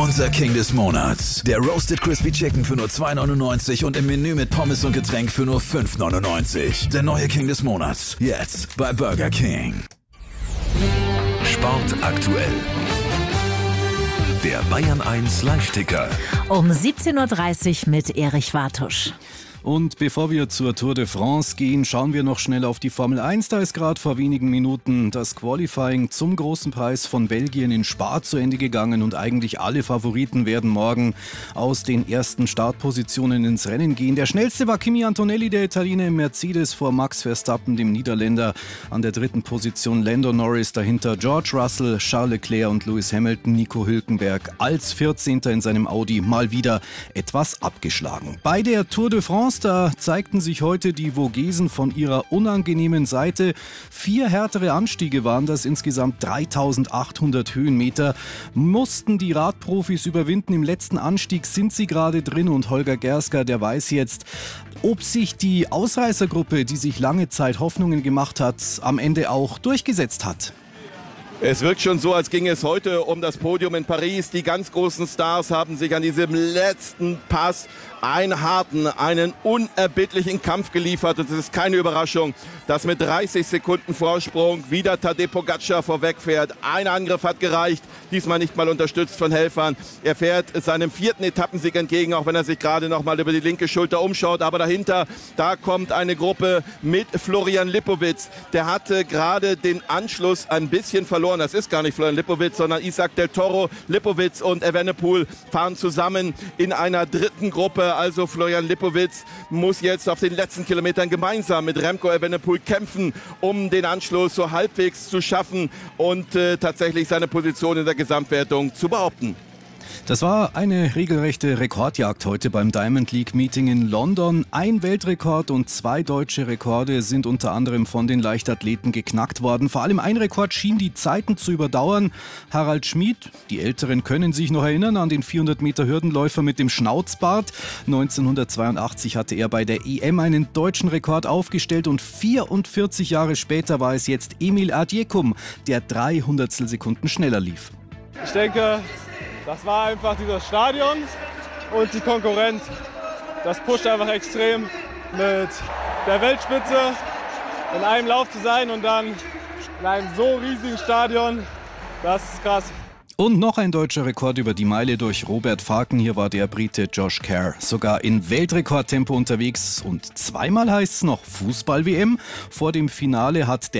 Unser King des Monats. Der Roasted Crispy Chicken für nur 2,99 und im Menü mit Pommes und Getränk für nur 5,99. Der neue King des Monats. Jetzt bei Burger King. Sport aktuell. Der Bayern 1 Live-Ticker. Um 17.30 Uhr mit Erich Wartusch. Und bevor wir zur Tour de France gehen, schauen wir noch schnell auf die Formel 1. Da ist gerade vor wenigen Minuten das Qualifying zum Großen Preis von Belgien in Spa zu Ende gegangen und eigentlich alle Favoriten werden morgen aus den ersten Startpositionen ins Rennen gehen. Der schnellste war Kimi Antonelli, der Italiener im Mercedes, vor Max Verstappen, dem Niederländer. An der dritten Position Lando Norris, dahinter George Russell, Charles Leclerc und Lewis Hamilton. Nico Hülkenberg als 14. in seinem Audi mal wieder etwas abgeschlagen. Bei der Tour de France, da zeigten sich heute die Vogesen von ihrer unangenehmen Seite. 4 härtere Anstiege waren das, insgesamt 3800 Höhenmeter mussten die Radprofis überwinden. Im letzten Anstieg sind sie gerade drin und Holger Gerska, der weiß jetzt, ob sich die Ausreißergruppe, die sich lange Zeit Hoffnungen gemacht hat, am Ende auch durchgesetzt hat. Es wirkt schon so, als ging es heute um das Podium in Paris. Die ganz großen Stars haben sich an diesem letzten Pass einen harten, einen unerbittlichen Kampf geliefert. Und es ist keine Überraschung, dass mit 30 Sekunden Vorsprung wieder Tadej Pogačar vorwegfährt. Ein Angriff hat gereicht, diesmal nicht mal unterstützt von Helfern. Er fährt seinem 4. Etappensieg entgegen, auch wenn er sich gerade noch mal über die linke Schulter umschaut. Aber dahinter, da kommt eine Gruppe mit Florian Lipowitz. Der hatte gerade den Anschluss ein bisschen verloren. Das ist gar nicht Florian Lipowitz, sondern Isaac del Toro. Lipowitz und Evenepoel fahren zusammen in einer dritten Gruppe. Also Florian Lipowitz muss jetzt auf den letzten Kilometern gemeinsam mit Remco Evenepoel kämpfen, um den Anschluss so halbwegs zu schaffen und tatsächlich seine Position in der Gesamtwertung zu behaupten. Das war eine regelrechte Rekordjagd heute beim Diamond League Meeting in London. Ein Weltrekord und 2 deutsche Rekorde sind unter anderem von den Leichtathleten geknackt worden. Vor allem ein Rekord schien die Zeiten zu überdauern. Harald Schmid, die Älteren können sich noch erinnern an den 400 Meter Hürdenläufer mit dem Schnauzbart. 1982 hatte er bei der EM einen deutschen Rekord aufgestellt und 44 Jahre später war es jetzt Emil Erdjekum, der 300 Sekunden schneller lief. Ich denke, das war einfach dieses Stadion und die Konkurrenz. Das pusht einfach extrem, mit der Weltspitze in einem Lauf zu sein und dann in einem so riesigen Stadion. Das ist krass. Und noch ein deutscher Rekord über die Meile durch Robert Farken. Hier war der Brite Josh Kerr sogar in Weltrekordtempo unterwegs. Und zweimal heißt es noch Fußball-WM. Vor dem Finale hat der